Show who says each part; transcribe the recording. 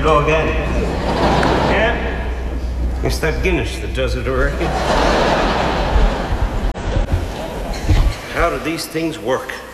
Speaker 1: go again. Yeah? It's that Guinness that does it, I reckon. How do these things work?